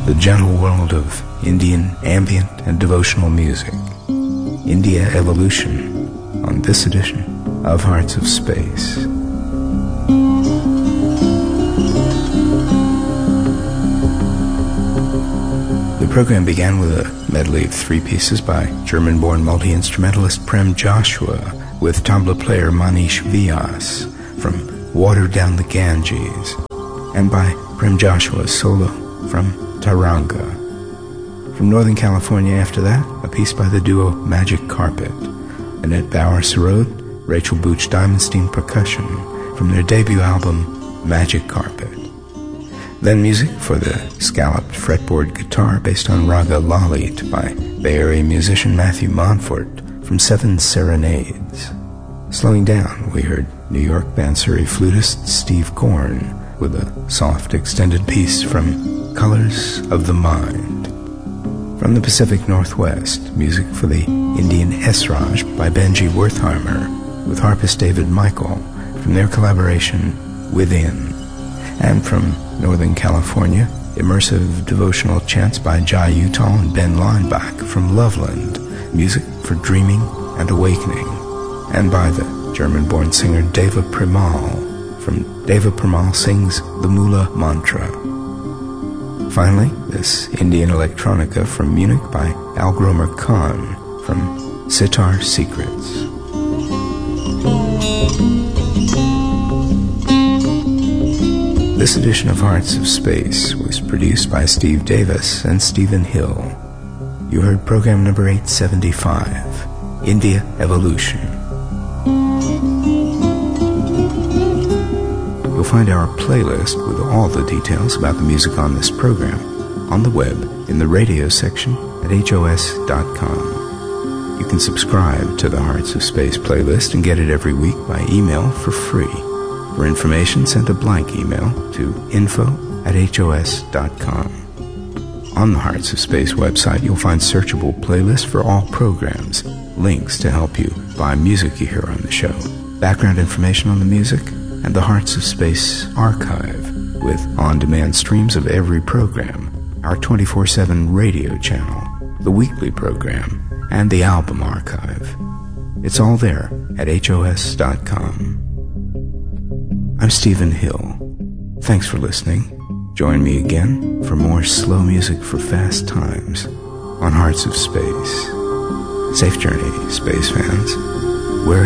the gentle world of Indian ambient and devotional music. India Evolution on this edition of Hearts of Space. The program began with a medley of three pieces by German-born multi-instrumentalist Prem Joshua with tabla player Manish Vyas from Water Down the Ganges, and by Prem Joshua's solo from Taranga. From Northern California after that, a piece by the duo Magic Carpet, Annette Bauer-Sarod, Rachel Booch Diamondstein Percussion from their debut album Magic Carpet. Then music for the scalloped fretboard guitar based on Raga Lalit by Bay Area musician Matthew Montfort from Seven Serenades. Slowing down, we heard New York Bansuri flutist Steve Korn with a soft extended piece from Colors of the Mind. From the Pacific Northwest, music for the Indian Esraj by Benji Wertheimer with harpist David Michael from their collaboration Within. And from Northern California, immersive devotional chants by Jai Uttal and Ben Leinbach from Loveland, music for dreaming and awakening. And by the German-born singer Deva Premal from Deva Premal Sings the Mula Mantra. Finally, this Indian electronica from Munich by Algromer Khan from Sitar Secrets. This edition of Hearts of Space was produced by Steve Davis and Stephen Hill. You heard program number 875, India Evolution. You'll find our playlist with all the details about the music on this program on the web in the radio section at HOS.com. You can subscribe to the Hearts of Space playlist and get it every week by email for free. For information, send a blank email to info@HOS.com. On the Hearts of Space website, you'll find searchable playlists for all programs, links to help you buy music you hear on the show, background information on the music, and the Hearts of Space archive with on-demand streams of every program, our 24/7 radio channel, the weekly program, and the album archive. It's all there at HOS.com. I'm Stephen Hill. Thanks for listening. Join me again for more slow music for fast times on Hearts of Space. Safe journey, space fans. Wherever